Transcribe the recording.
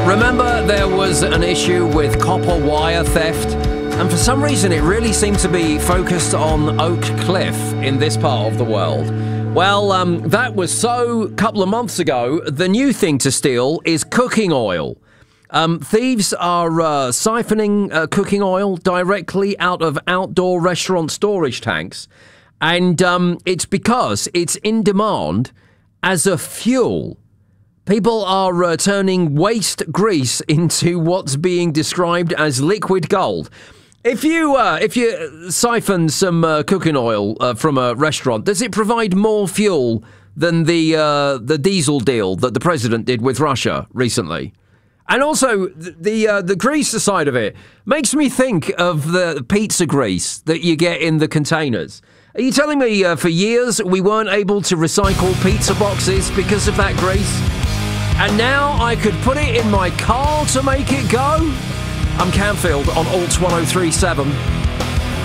Remember, there was an issue with copper wire theft, and for some reason it really seemed to be focused on Oak Cliff in this part of the world. Well, that was so a couple of months ago. The new thing to steal is cooking oil. Thieves are siphoning cooking oil directly out of outdoor restaurant storage tanks, and it's because it's in demand as a fuel. People are turning waste grease into what's being described as liquid gold. If you siphon some cooking oil from a restaurant, does it provide more fuel than the diesel deal that the president did with Russia recently? And also, the grease side of it makes me think of the pizza grease that you get in the containers. Are you telling me for years we weren't able to recycle pizza boxes because of that grease? And now I could put it in my car to make it go? I'm Canfield on Alt 1037.